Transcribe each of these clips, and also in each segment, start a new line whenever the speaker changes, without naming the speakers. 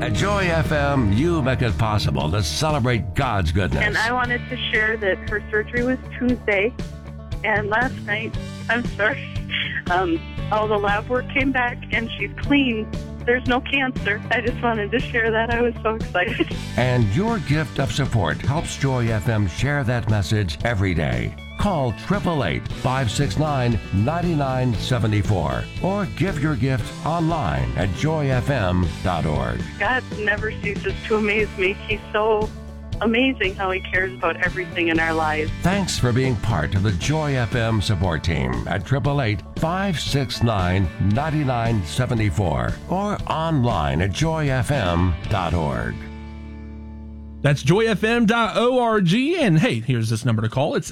At Joy FM, you make it possible to celebrate God's goodness.
And I wanted to share that her surgery was Tuesday, and last night, all the lab work came back, and she's clean. There's no cancer. I just wanted to share that. I was so excited.
And your gift of support helps Joy FM share that message every day. Call 888-569-9974 or give your gift online at joyfm.org.
God never ceases to amaze me. He's so amazing how he cares about everything in our lives.
Thanks for being part of the Joy FM support team at 888-569-9974 or online at joyfm.org.
That's joyfm.org. And hey, here's this number to call. It's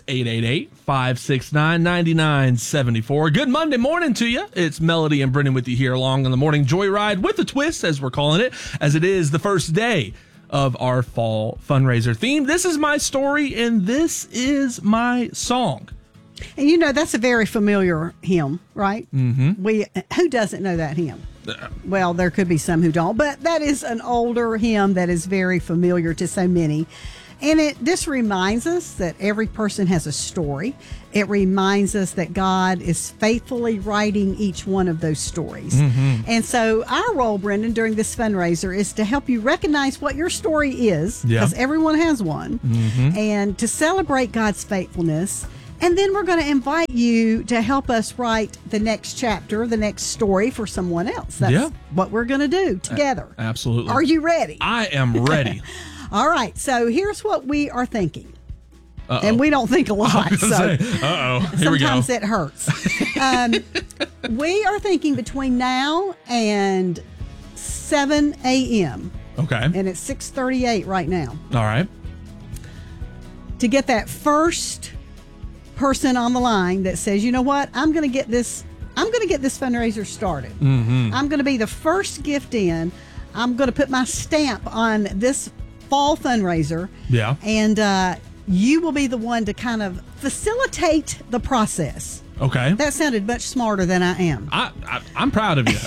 888-569-9974. Good Monday morning to you. It's Melody and Brendan with you here along on the Morning Joyride with a twist, as we're calling it, as it is the first day of our fall fundraiser theme. This is my story and this is my song.
And you know, that's a very familiar hymn, right?
Mm-hmm.
Who doesn't know that hymn? Well, there could be some who don't, but that is an older hymn that is very familiar to so many. And this reminds us that every person has a story. It reminds us that God is faithfully writing each one of those stories.
Mm-hmm.
And so our role, Brendan, during this fundraiser is to help you recognize what your story is, because everyone has one, and to celebrate God's faithfulness. And then we're going to invite you to help us write the next chapter, the next story for someone else. That's what we're going to do together.
Absolutely.
Are you ready?
I am ready.
All right. So here's what we are thinking.
Uh-oh.
And we don't think a lot. So
here we go.
Sometimes it hurts. We are thinking between now and 7 a.m.
Okay.
And it's 6:38 right now.
All right.
To get that first person on the line that says, you know what, I'm going to get this fundraiser started.
Mm-hmm.
I'm going to be the first gift in. I'm going to put my stamp on this fall fundraiser.
Yeah.
And you will be the one to kind of facilitate the process.
Okay.
That sounded much smarter than I am.
I'm proud of you.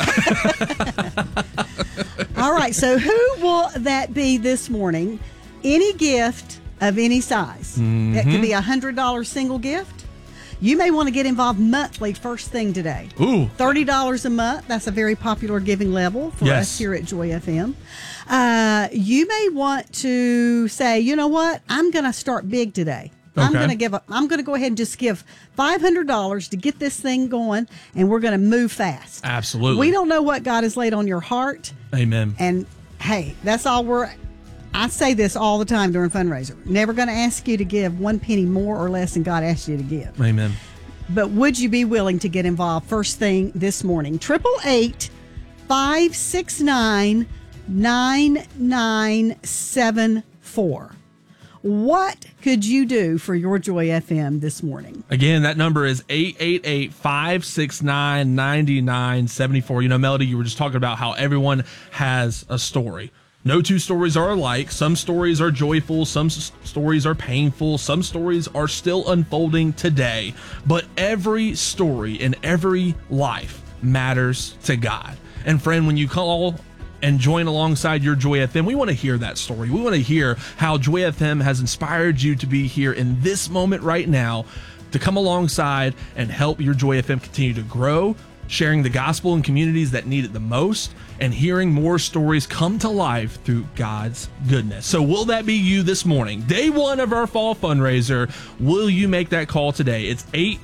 All right. So who will that be this morning? Any gift of any size. It could be $100 single gift. You may want to get involved monthly first thing today.
Ooh.
$30 a month. That's a very popular giving level for us here at Joy FM. You may want to say, you know what? I'm going to start big today.
Okay.
I'm going to go ahead and just give $500 to get this thing going, and we're going to move fast.
Absolutely.
We don't know what God has laid on your heart.
Amen.
And hey, that's all I say this all the time during fundraiser. Never going to ask you to give 1 penny more or less than God asked you to give.
Amen.
But would you be willing to get involved first thing this morning? 888-569-9974. What could you do for your Joy FM this morning?
Again, that number is 888-569-9974. You know, Melody, you were just talking about how everyone has a story. No two stories are alike. Some stories are joyful. Some stories are painful. Some stories are still unfolding today. But every story in every life matters to God. And friend, when you call and join alongside your Joy FM, we want to hear that story. We want to hear how Joy FM has inspired you to be here in this moment right now to come alongside and help your Joy FM continue to grow, sharing the gospel in communities that need it the most, and hearing more stories come to life through God's goodness. So will that be you this morning? Day one of our fall fundraiser. Will you make that call today? It's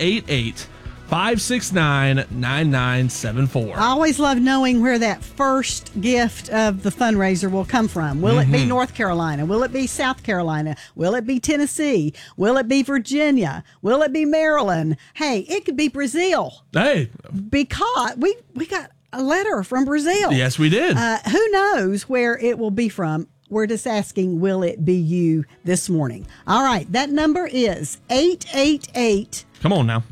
888-569-9974.
I always love knowing where that first gift of the fundraiser will come from. Will it be North Carolina? Will it be South Carolina? Will it be Tennessee? Will it be Virginia? Will it be Maryland? Hey, it could be Brazil.
Hey.
Because we got a letter from Brazil.
Yes, we did.
Who knows where it will be from? We're just asking, will it be you this morning? All right, that number is 888.
Come on now.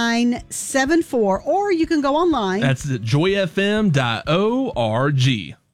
569-9974, or you can go online.
That's at joyfm.org.